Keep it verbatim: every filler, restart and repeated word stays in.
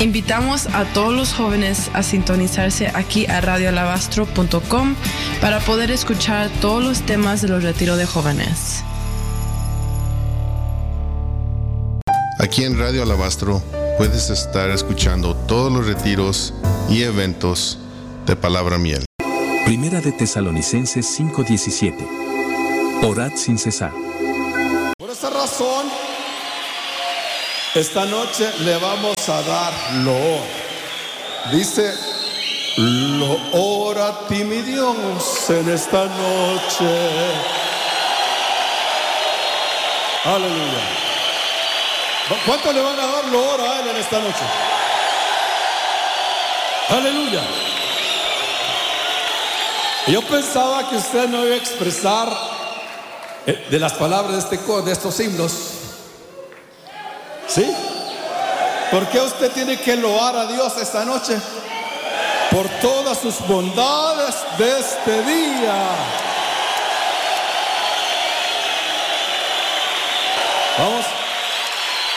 Invitamos a todos los jóvenes a sintonizarse aquí a radio alabastro punto com para poder escuchar todos los temas de los retiros de jóvenes. Aquí en Radio Alabastro puedes estar escuchando todos los retiros y eventos de Palabra Miel. Primera de Tesalonicenses cinco diecisiete. Orad sin cesar. Por esa razón, esta noche le vamos a dar loor. Dice, loor a ti, mi Dios, en esta noche. Aleluya. ¿Cuánto le van a dar loor a Él en esta noche? Aleluya. Yo pensaba que usted no iba a expresar de las palabras de, este, de estos himnos. ¿Sí? ¿Por qué usted tiene que loar a Dios esta noche? Por todas sus bondades de este día. Vamos.